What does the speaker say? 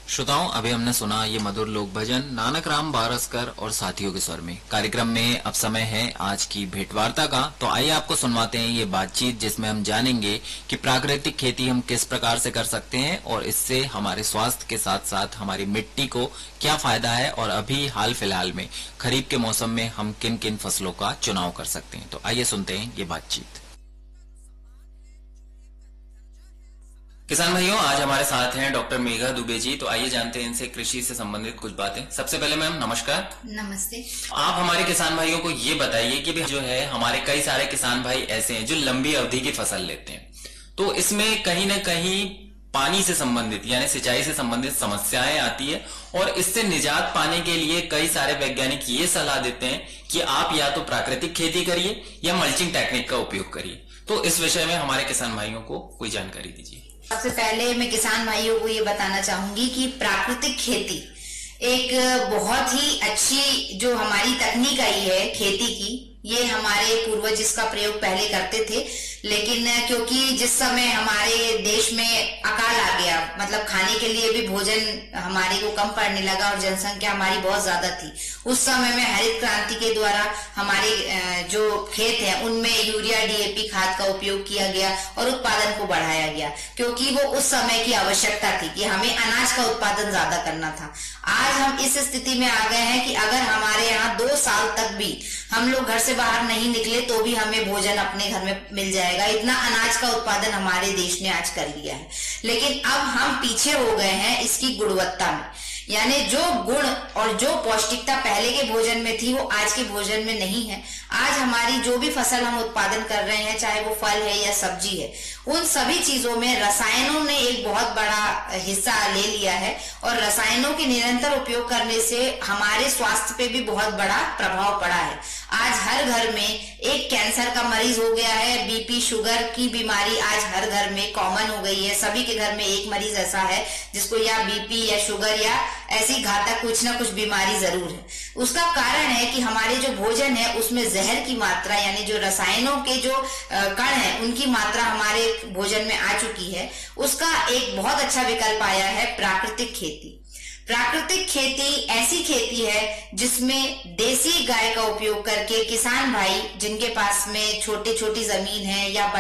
श्रोताओं, अभी हमने सुना ये मधुर लोक भजन नानक राम बारसकर और साथियों के स्वर में। कार्यक्रम में अब समय है आज की भेंटवार्ता का, तो आइए आपको सुनवाते हैं ये बातचीत जिसमें हम जानेंगे कि प्राकृतिक खेती हम किस प्रकार से कर सकते हैं और इससे हमारे स्वास्थ्य के साथ साथ हमारी मिट्टी को क्या फायदा है और अभी हाल फिलहाल में खरीफ के मौसम में हम किन किन फसलों का चुनाव कर सकते हैं। तो आइए सुनते हैं ये बातचीत। किसान भाइयों, आज हमारे साथ हैं डॉक्टर मेघा दुबे जी। तो आइए जानते हैं इनसे कृषि से संबंधित कुछ बातें। सबसे पहले मैम नमस्कार। नमस्ते। आप हमारे किसान भाइयों को ये बताइए कि जो है हमारे कई सारे किसान भाई ऐसे हैं जो लंबी अवधि की फसल लेते हैं, तो इसमें कहीं ना कहीं पानी से संबंधित यानी सिंचाई से संबंधित समस्याएं आती है और इससे निजात पाने के लिए कई सारे वैज्ञानिक ये सलाह देते हैं कि आप या तो प्राकृतिक खेती करिए या मल्चिंग टेक्निक का उपयोग करिए। तो इस विषय में हमारे किसान भाइयों को कोई जानकारी दीजिए। सबसे पहले मैं किसान भाइयों को ये बताना चाहूंगी कि प्राकृतिक खेती एक बहुत ही अच्छी जो हमारी तकनीक आई है खेती की, ये हमारे पूर्वज इसका प्रयोग पहले करते थे, लेकिन क्योंकि जिस समय हमारे देश में अकाल आ गया, मतलब खाने के लिए भी भोजन हमारे को कम पड़ने लगा और जनसंख्या हमारी बहुत ज्यादा थी, उस समय में हरित क्रांति के द्वारा हमारे जो खेत हैं उनमें यूरिया डीएपी खाद का उपयोग किया गया और उत्पादन को बढ़ाया गया, क्योंकि वो उस समय की आवश्यकता थी कि हमें अनाज का उत्पादन ज्यादा करना था। आज हम इस स्थिति में आ गए हैं कि अगर हमारे यहाँ 2 साल तक भी हम लोग घर से बाहर नहीं निकले तो भी हमें भोजन अपने घर में मिल जाएगा, इतना अनाज का उत्पादन हमारे देश ने आज कर लिया है। लेकिन अब हम पीछे हो गए हैं इसकी गुणवत्ता में, यानी जो गुण और जो पौष्टिकता पहले के भोजन में थी वो आज के भोजन में नहीं है। आज हमारी जो भी फसल हम उत्पादन कर रहे हैं, चाहे वो फल है या सब्जी है, उन सभी चीजों में रसायनों ने एक बहुत बड़ा हिस्सा ले लिया है और रसायनों के निरंतर उपयोग करने से हमारे स्वास्थ्य पे भी बहुत बड़ा प्रभाव पड़ा है। आज हर घर में एक कैंसर का मरीज हो गया है, बीपी शुगर की बीमारी आज हर घर में कॉमन हो गई है। सभी के घर में एक मरीज ऐसा है जिसको या बीपी या शुगर या ऐसी घातक कुछ ना कुछ बीमारी जरूर है। उसका कारण है कि हमारे जो भोजन है उसमें जहर की मात्रा, यानी जो रसायनों के जो कण है उनकी मात्रा हमारे भोजन में आ चुकी है। उसका एक बहुत अच्छा विकल्प आया है प्राकृतिक खेती। प्राकृतिक खेती ऐसी खेती है जिसमें देसी गाय का उपयोग करके किसान भाई जिनके पास में छोटी छोटी जमीन है या